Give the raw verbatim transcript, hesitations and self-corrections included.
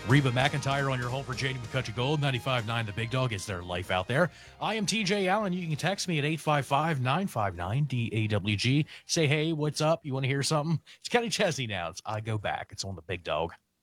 Reba McEntire on your home for J D McCutcheon Gold, ninety-five point nine The Big Dog. It's their life out there. I am T J Allen. You can text me at eight five five, nine five nine, D A W G. Say, hey, what's up? You want to hear something? It's Kenny Chesney now. It's I Go Back. It's on The Big Dog.